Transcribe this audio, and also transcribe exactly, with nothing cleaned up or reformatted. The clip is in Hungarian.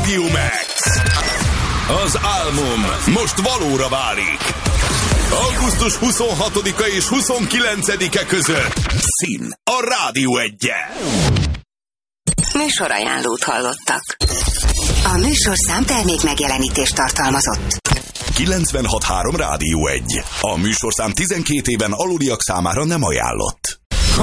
Radio Max. Az álmom most valóra válik. augusztus huszonhatodika és huszonkilencedike között Szín a Rádió Egyen. Műsorajánlót hallottak. A műsorszám termék megjelenítést tartalmazott. kilencvenhat három Rádió Egy. A műsorszám tizenkét éven aluliak számára nem ajánlott.